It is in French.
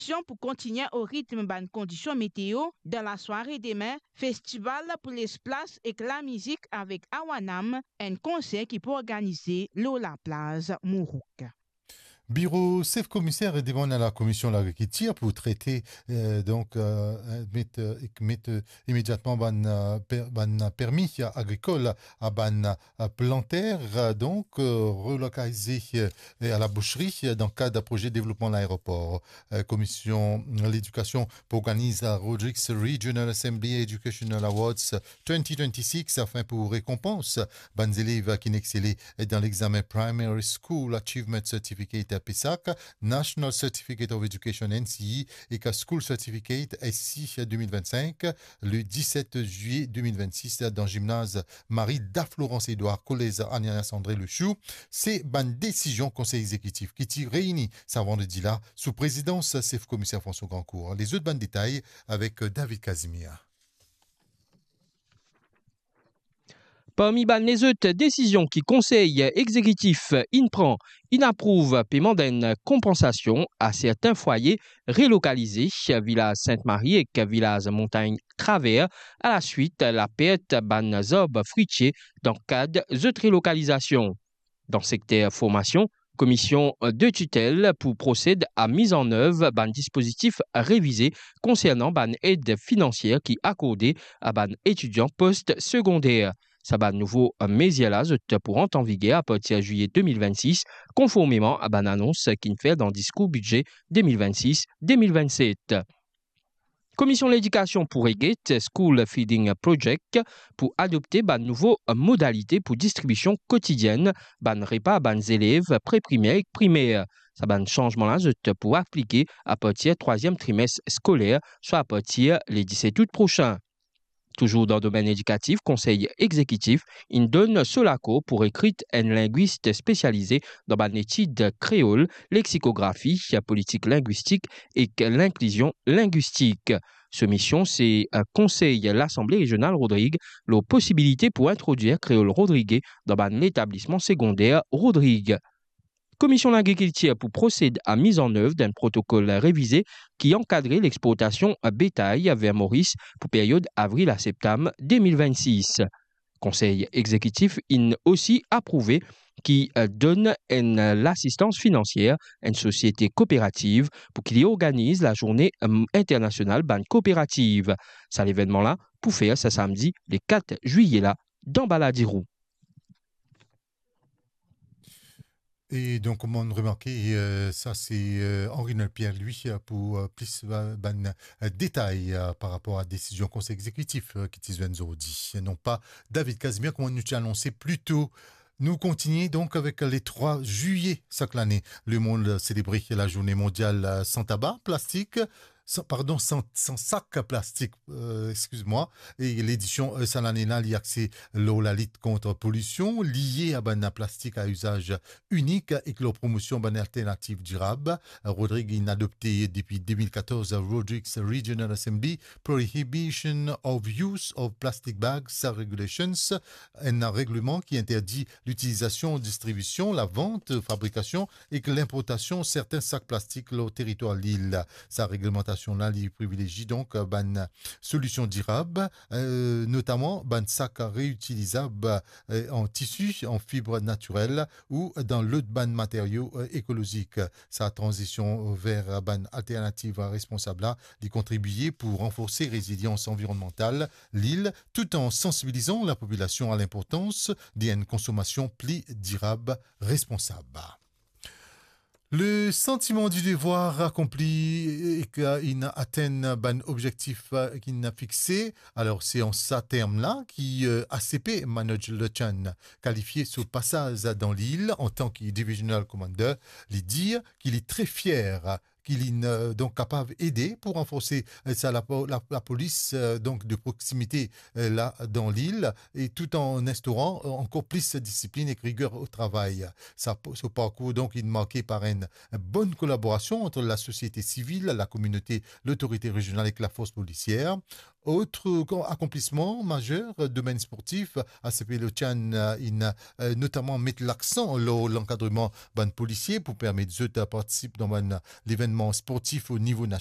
Pour continuer au rythme de conditions météo, dans la soirée demain, festival pour les places et la musique avec Awanam, un concert qui peut organiser Lola Plage Mourouk. Bureau chef commissaire est devant la commission de l'agriculture pour traiter mettre immédiatement ban permis agricole à ban plantaire relocalisé à la boucherie dans le cadre d'un projet de développement de l'aéroport. Commission de l'éducation organise la Rodrigues Regional Assembly Educational Awards 2026 afin pour récompense ban élèves qui n'excellaient dans l'examen Primary School Achievement Certificate PESAC, National Certificate of Education NCE et School Certificate SC 2025 le 17 juillet 2026 dans le gymnase Marie da-Florence-Édouard Collèze Agnès André Le Chou. C'est une décision conseil exécutif qui réunit ce vendredi là sous présidence chef commissaire François Grandcourt. Les autres détails avec David Casimir. Parmi les autres décisions qui conseil exécutif inapprouve paiement d'une compensation à certains foyers relocalisés Village Sainte-Marie et Village Montagne Travers à la suite de la perte ban zob fruitier dans le cadre de cette relocalisation. Dans le secteur formation, commission de tutelle pour procéder à mise en œuvre d'un dispositif révisé concernant ban aide financière qui accordée à ban étudiants post-secondaires. Ça va nouveau méziala pour entrer en vigueur à partir de juillet 2026, conformément à ban annonce qui fait dans le discours budget 2026-2027. Commission de l'éducation pour Egate School Feeding Project pour adopter ban nouveau modalité pour distribution quotidienne ban repas ban élèves pré-primaire et primaire. Ça ban changement là pour appliquer à partir du 3e trimestre scolaire, soit à partir le 17 août prochain. Toujours dans le domaine éducatif, conseil exécutif, il donne Solaco pour écrire un linguiste spécialisé dans l'étude créole, lexicographie, politique linguistique et l'inclusion linguistique. Ce mission, c'est conseil l'Assemblée régionale Rodrigue, la possibilité pour introduire créole Rodrigue dans l'établissement secondaire Rodrigue. Commission de l'agriculture pour procéder à mise en œuvre d'un protocole révisé qui encadrait l'exportation bétail vers Maurice pour période avril à septembre 2026. Conseil exécutif a aussi approuvé qui donne l'assistance financière à une société coopérative pour qu'il y organise la journée internationale ban coopérative. C'est l'événement là pour faire ce samedi, le 4 juillet là, dans Baladirou. Et donc, comme on remarquait, ça c'est Henri Nelpierre, lui, pour plus de détails par rapport à la décision conseil exécutif qui est aujourd'hui. Non pas David Casimir, comme on nous a annoncé plus tôt. Nous continuons donc avec les 3 juillet chaque année. Le monde célébrait la journée mondiale sans tabac, plastique, sans sac plastique, excuse-moi. Et l'édition cette année-là, il y a la lutte contre pollution liée à la plastique à usage unique et que la promotion d'une alternative durable. Rodrigue a adopté depuis 2014 Rodrigues Regional Assembly Prohibition of Use of Plastic Bags Regulations, un règlement qui interdit l'utilisation, distribution, la vente, fabrication et que l'importation de certains sacs plastiques au territoire de l'île. Sa réglementation là, il privilégie donc une solution durable, notamment un sac réutilisable en tissu, en fibre naturelle ou dans l'autre ban matériaux écologiques. Sa transition vers une alternative responsable là, il contribuer pour renforcer la résilience environnementale l'île, tout en sensibilisant la population à l'importance d'une consommation plus durable, responsable. Le sentiment du devoir accompli et qu'il a atteint un objectif qu'il a fixé, alors c'est en ce terme-là qui ACP Manoj Lechan, qualifié ce passage dans l'île en tant que Divisional Commander, lui dire qu'il est très fier qu'il est donc capable d'aider pour renforcer la police donc de proximité là dans l'île et tout en instaurant encore plus de discipline et de rigueur au travail. Ce parcours donc il est marqué par une bonne collaboration entre la société civile, la communauté, l'autorité régionale et la force policière. Autre accomplissement majeur, domaine sportif, ACP Le Tchad, notamment mettre l'accent sur l'encadrement des policiers pour permettre de participer dans l'événement sportif au niveau national.